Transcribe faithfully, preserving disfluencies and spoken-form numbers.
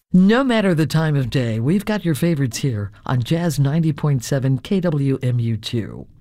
No matter the time of day, we've got your favorites here on Jazz ninety point seven K W M U two.